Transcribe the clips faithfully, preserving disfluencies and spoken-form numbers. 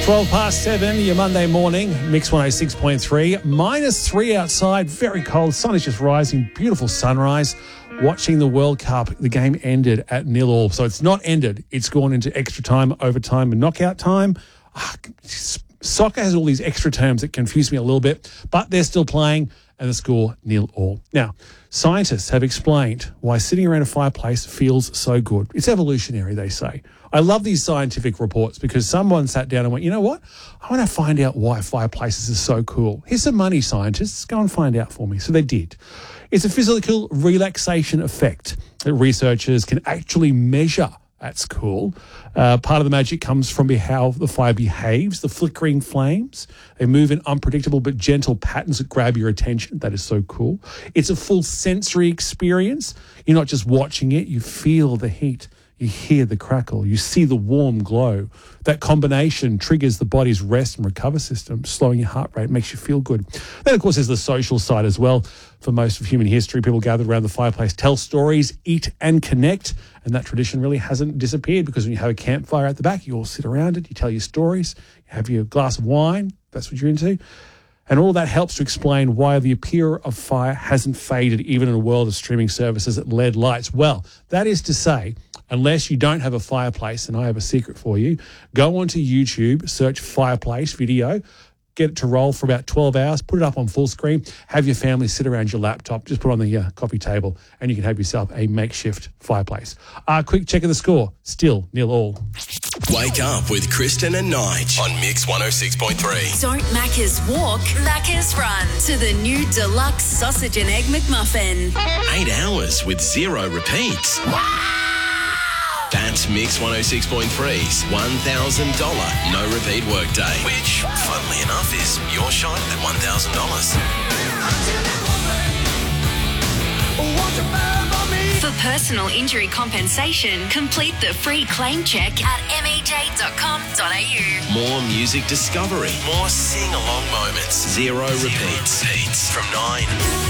twelve past seven, your Monday morning, Mix one oh six point three. Minus three outside, very cold. Sun is just rising, beautiful sunrise. Watching the World Cup, the game ended at nil all. So it's not ended. It's gone into extra time, overtime and knockout time. Ah, soccer has all these extra terms that confuse me a little bit, but they're still playing and the score nil all. Now, scientists have explained why sitting around a fireplace feels so good. It's evolutionary, they say. I love these scientific reports because someone sat down and went, you know what? I want to find out why fireplaces are so cool. Here's some money, scientists. Go and find out for me. So they did. It's a physical relaxation effect that researchers can actually measure. That's cool. Uh, part of the magic comes from how the fire behaves, the flickering flames. They move in unpredictable but gentle patterns that grab your attention. That is so cool. It's a full sensory experience. You're not just watching it. You feel the heat. You hear the crackle. You see the warm glow. That combination triggers the body's rest and recover system, slowing your heart rate, makes you feel good. Then, of course, there's the social side as well. For most of human history, people gathered around the fireplace, tell stories, eat and connect. And that tradition really hasn't disappeared because when you have a campfire at the back, you all sit around it, you tell your stories, you have your glass of wine, that's what you're into. And all that helps to explain why the appeal of fire hasn't faded even in a world of streaming services at L E D lights. Well, that is to say, unless you don't have a fireplace, and I have a secret for you, go onto YouTube, search fireplace video, get it to roll for about twelve hours, put it up on full screen, have your family sit around your laptop, just put it on the uh, coffee table, and you can have yourself a makeshift fireplace. A uh, quick check of the score, still nil all. Wake up with Kristen and Nige on Mix one oh six point three. Don't Macca's walk, Macca's run to the new deluxe sausage and egg McMuffin. Eight hours with zero repeats. Wow! That's Mix one oh six point three's one thousand dollars no repeat workday, which, funnily enough, is your shot at one thousand dollars. For personal injury compensation, complete the free claim check at m e j dot com dot a u. More music discovery, more sing-along moments, zero, zero repeats. repeats from nine.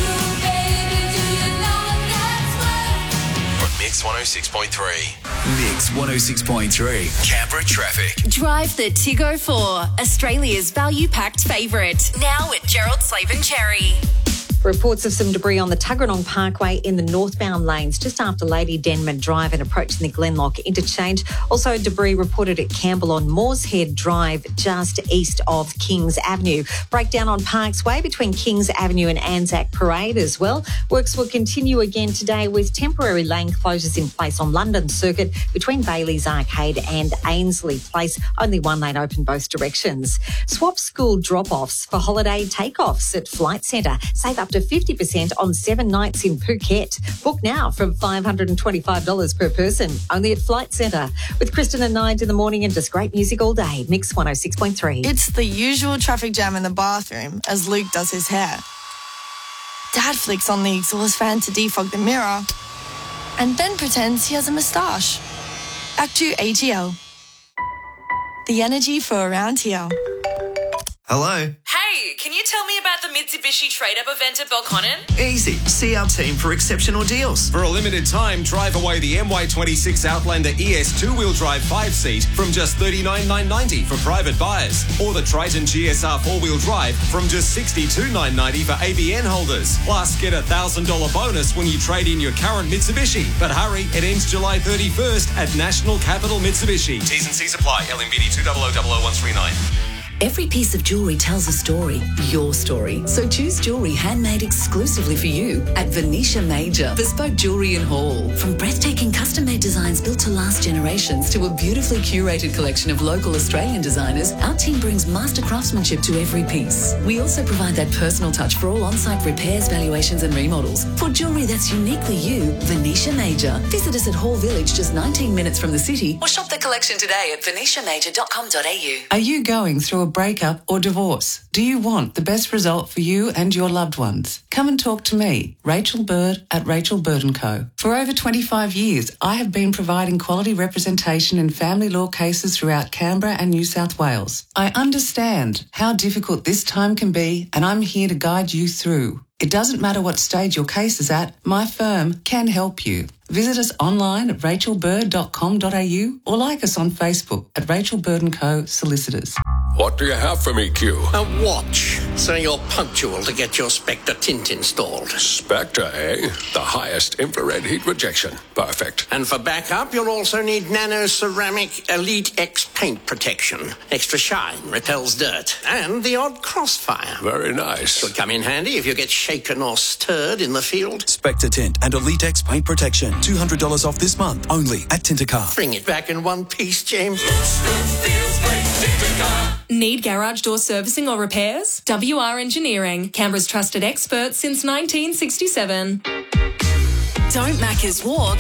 On Mix one oh six point three. Mix one oh six point three. Canberra traffic. Drive the Tiggo four, Australia's value-packed favourite. Now at Gerald Slaven Cherry. Reports of some debris on the Tuggeranong Parkway in the northbound lanes just after Lady Denman Drive and approaching the Glenlock interchange. Also debris reported at Campbell on Moorshead Drive just east of Kings Avenue. Breakdown on Parks Way between Kings Avenue and Anzac Parade as well. Works will continue again today with temporary lane closures in place on London Circuit between Bailey's Arcade and Ainsley Place. Only one lane open both directions. Swap school drop-offs for holiday takeoffs at Flight Centre. Save up to fifty percent on seven nights in Phuket. Book now from five hundred twenty-five dollars per person, only at Flight Centre. With Kristen and Nige in the morning and just great music all day. Mix one oh six point three. It's the usual traffic jam in the bathroom as Luke does his hair. Dad flicks on the exhaust fan to defog the mirror and then pretends he has a moustache. Back to A G L. The energy for around here. Hello. Hey, can you tell me about the Mitsubishi trade-up event at Belconnen? Easy. See our team for exceptional deals. For a limited time, drive away the M Y twenty-six Outlander E S two-wheel drive five-seat from just thirty-nine thousand nine hundred ninety dollars for private buyers. Or the Triton G S R four-wheel drive from just sixty-two thousand nine hundred ninety dollars for A B N holders. Plus, get a one thousand dollars bonus when you trade in your current Mitsubishi. But hurry, it ends July thirty-first at National Capital Mitsubishi. T's and C's apply. L M B D two zero zero zero zero one three nine. Every piece of jewellery tells a story, your story. So choose jewellery handmade exclusively for you at Venetia Major, bespoke jewellery in Hall. From breathtaking custom-made designs built to last generations to a beautifully curated collection of local Australian designers, our team brings master craftsmanship to every piece. We also provide that personal touch for all on-site repairs, valuations and remodels. For jewellery that's uniquely you, Venetia Major. Visit us at Hall Village, just nineteen minutes from the city, or shop the collection today at venetia major dot com dot a u. Are you going through a breakup or divorce? Do you want the best result for you and your loved ones? Come and talk to me, Rachel Bird at Rachel Bird and Co. For over twenty-five years, I have been providing quality representation in family law cases throughout Canberra and New South Wales. I understand how difficult this time can be, and I'm here to guide you through. It doesn't matter what stage your case is at, my firm can help you. Visit us online at rachel bird dot com dot a u or like us on Facebook at Rachel Bird and Co Solicitors. What do you have for me, Q? A watch, so you're punctual to get your Spectre tint installed. Spectre, eh? The highest infrared heat rejection. Perfect. And for backup, you'll also need Nano Ceramic Elite X paint protection. Extra shine, repels dirt, and the odd crossfire. Very nice. Should come in handy if you get shaken or stirred in the field. Spectre Tint and Elite X paint protection. two hundred dollars off this month, only at Tintercar. Bring it back in one piece, James. Need garage door servicing or repairs? W R Engineering, Canberra's trusted expert since nineteen sixty-seven. Don't Macca's walk